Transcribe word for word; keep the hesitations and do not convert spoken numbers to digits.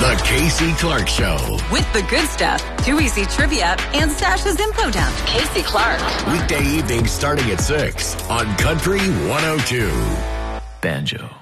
The Casey Clark Show. With the good stuff, Too Easy Trivia, and Sash's Info Dump. Casey Clark. Weekday evenings starting at six on Country one oh two. Banjo.